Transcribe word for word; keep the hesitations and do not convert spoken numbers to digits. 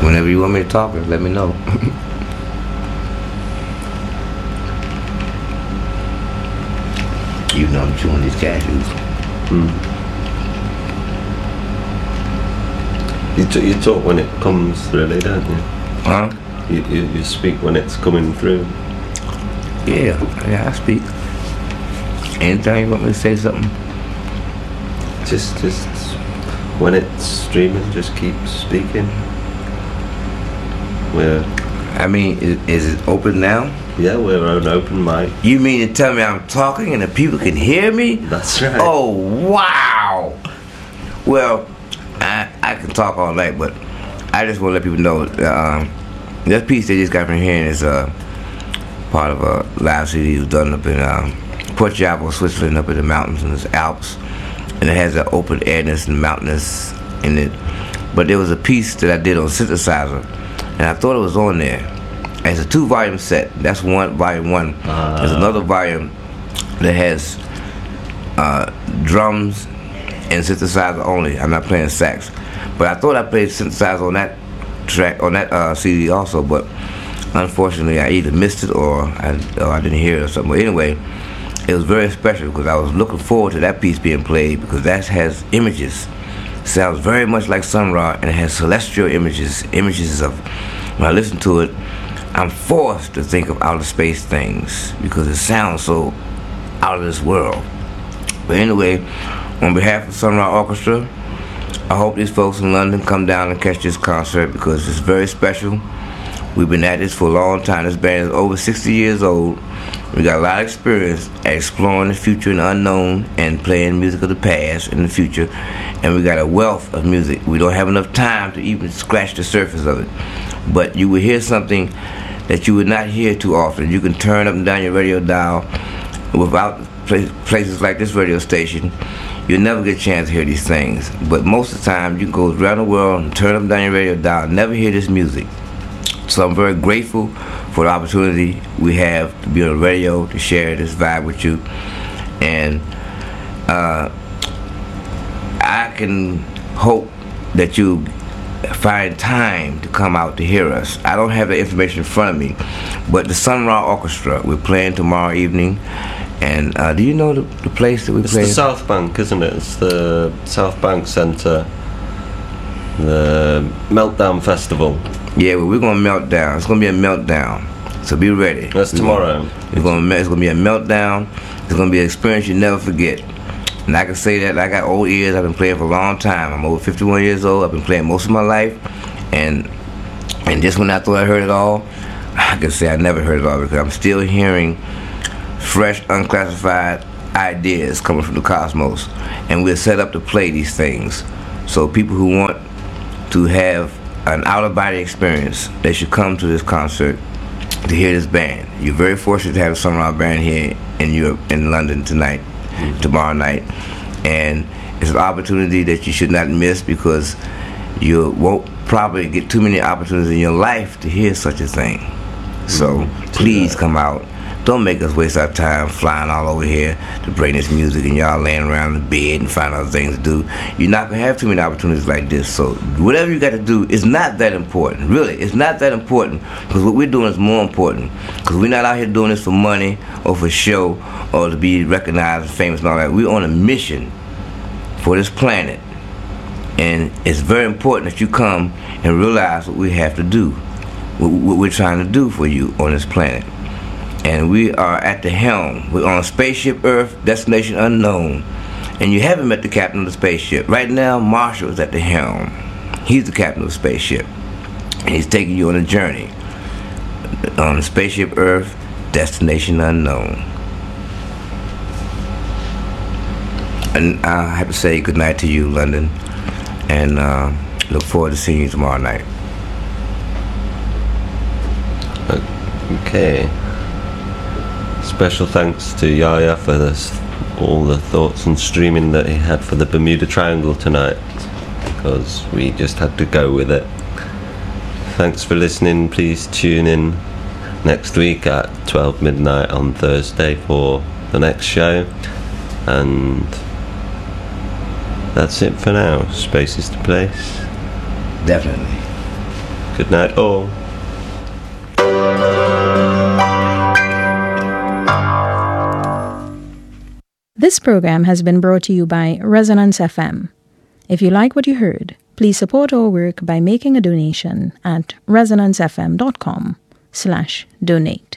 Whenever you want me to talk, let me know. You know I'm chewing these cashews. Mm. You, t- you talk when it comes really, don't you? Huh? You, you, you speak when it's coming through. Yeah, yeah, I speak. Anytime you want me to say something. Just, just when it's streaming, just keep speaking. We're, I mean, is, is it open now? yeah, we're on open mic. You mean to tell me I'm talking and the people can hear me? That's right. Oh, wow. Well, I I can talk all night, but I just want to let people know that, um, this piece they just got from hearing is uh, part of a live C D was done up in um, Portugal, Switzerland, up in the mountains in the Alps. And it has an open airness and mountainous in it. But there was a piece that I did on synthesizer, and I thought it was on there. It's a two volume set. That's one volume one. Uh, There's another volume that has uh, drums and synthesizer only. I'm not playing sax, but I thought I played synthesizer on that track, on that uh, C D also. But unfortunately, I either missed it or I, or I didn't hear it or something. But anyway, it was very special because I was looking forward to that piece being played because that has images. Sounds very much like Sun Ra, and it has celestial images. Images of, when I listen to it, I'm forced to think of outer space things because it sounds so out of this world. But anyway, on behalf of Sun Ra Orchestra, I hope these folks in London come down and catch this concert because it's very special. We've been at this for a long time. This band is over sixty years old. We got a lot of experience at exploring the future and the unknown and playing music of the past and the future. And we got a wealth of music. We don't have enough time to even scratch the surface of it. But you will hear something that you would not hear too often. You can turn up and down your radio dial. Without places like this radio station, you'll never get a chance to hear these things. But most of the time, you can go around the world and turn up and down your radio dial and never hear this music. So I'm very grateful for the opportunity we have to be on the radio, to share this vibe with you. And uh, I can hope that you find time to come out to hear us. I don't have the information in front of me, but the Sun Ra Orchestra, we're playing tomorrow evening. And uh, do you know the, the place that we play? It's the South Bank, isn't it? It's the South Bank Centre, the Meltdown Festival. Yeah, well, we're gonna melt down. It's gonna be a meltdown, so be ready. That's we're tomorrow. Gonna, it's gonna it's gonna be a meltdown. It's gonna be an experience you never forget. And I can say that I got old ears. I've been playing for a long time. I'm over fifty-one years old. I've been playing most of my life, and and just when I thought I heard it all, I can say I never heard it all because I'm still hearing fresh, unclassified ideas coming from the cosmos, and we're set up to play these things. So people who want to have an out-of-body experience, they should come to this concert to hear this band. You're very fortunate to have a Sun Ra band here in Europe, in London tonight, mm-hmm. tomorrow night, and it's an opportunity that you should not miss because you won't probably get too many opportunities in your life to hear such a thing. So mm-hmm. please come out. Don't make us waste our time flying all over here to bring this music and y'all laying around the bed and find other things to do. You're not going to have too many opportunities like this. So whatever you got to do is not that important. Really, it's not that important because what we're doing is more important. Because we're not out here doing this for money or for show or to be recognized and famous and all that. We're on a mission for this planet. And it's very important that you come and realize what we have to do, what we're trying to do for you on this planet. And we are at the helm. We're on Spaceship Earth, destination unknown. And you haven't met the captain of the spaceship. Right now, Marshall is at the helm. He's the captain of the spaceship. And he's taking you on a journey. On Spaceship Earth, destination unknown. And I have to say good night to you, London. And uh, look forward to seeing you tomorrow night. Okay. Special thanks to Yaya for this, all the thoughts and streaming that he had for the Bermuda Triangle tonight, because we just had to go with it. Thanks for listening. Please tune in next week at twelve midnight on Thursday for the next show. And that's it for now. Space is the place. Definitely. Good night, all. This program has been brought to you by Resonance F M. If you like what you heard, please support our work by making a donation at resonance f m dot com slash donate.